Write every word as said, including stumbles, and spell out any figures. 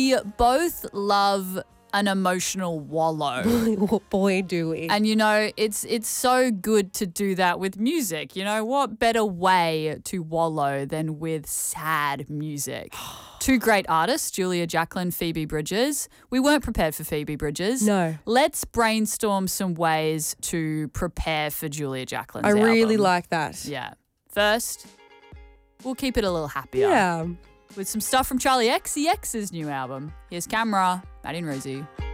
We both love an emotional wallow. Boy, do we. And, you know, it's it's so good to do that with music. You know, what better way to wallow than with sad music? Two great artists, Julia Jacklin, Phoebe Bridgers. We weren't prepared for Phoebe Bridgers. No. Let's brainstorm some ways to prepare for Julia Jacklin's I really album. like that. Yeah. First, we'll keep it a little happier. Yeah. With some stuff from Charlie X C X's new album. Here's Camera, Maddie and Rosie.